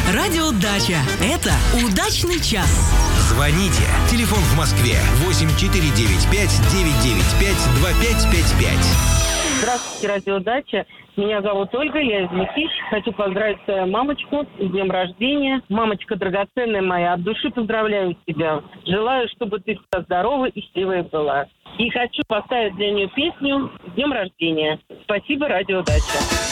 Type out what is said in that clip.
Радиодача. Это удачный час. Звоните. Телефон в Москве 8495-995-2555. Здравствуйте, радиодача. Меня зовут Ольга, я из Мытищ. Хочу поздравить свою мамочку с днем рождения. Мамочка драгоценная моя, от души поздравляю тебя. Желаю, чтобы ты всегда здорова и счастливая была. И хочу поставить для нее песню с днем рождения. Спасибо, радиодача.